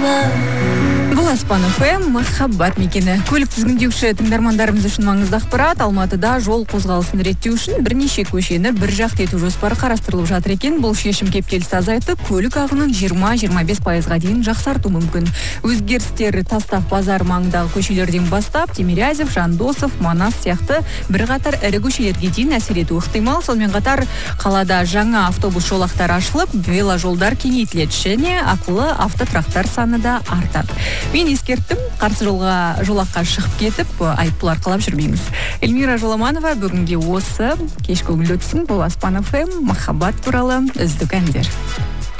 Бұл Аспан ФМ махаббат мекені. Көлік тізгіндеуші тыңдармандарымыз үшін маңызды ақпарат. Алматыда жол қозғалысын реттеу үшін бірнеше көшені бір жақты ету жоспары қарастырылып жатыр екен. Бұл шешім кептелісті азайтып, көлік ағынын 20-25%-ға дейін жақсарту мүмкін. Өзгерістер Тастақ базар маңындағы көшелерден бастап, Тимирязев, Жандосов, Манас сияқты бірқатар ірі көшелерге дейін әсер етуі ықтимал. Сонымен қатар қалада жаңа автобус жолақтары ашылып, веложолдар кеңейтіледі және ақылы автотұрақтар саны да артады. Мен ескерттім, қарсы жолаққа шығып кетіп, айыппұл арқалап жүрмеңіз. Эльмира Жоламанова бүгінге осы кеш көңіл өтсін. Бұл Аспан ФМ махаббат туралы үздік әндер.